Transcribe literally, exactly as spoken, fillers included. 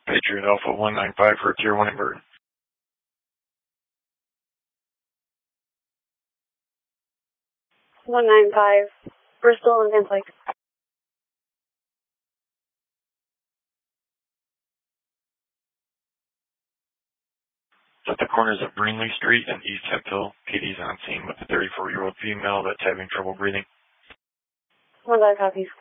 Patriot Alpha one nine five for Tier one Bird. one nine five, Bristol and Van Slyke. At the corners of Greenlee Street and East Hemphill, P D's on scene with a thirty-four-year-old female that's having trouble breathing. One five copies.